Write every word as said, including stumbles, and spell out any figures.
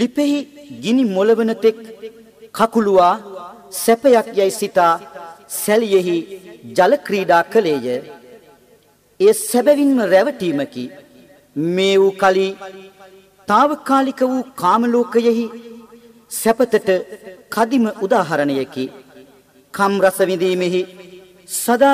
ලිපෙහි ගිනි මොළවන තෙක් කකුලුවා සැපයක් යයි සිතා සැලියෙහි ජල ක්‍රීඩා කළේය. එය සැබවින්ම රැවටීමකි. මේ වූ කලී తాවකාලික වූ කාමලෝකයෙහි සැපතට කදිම උදාහරණයකි. කම් රස විඳීමෙහි සදා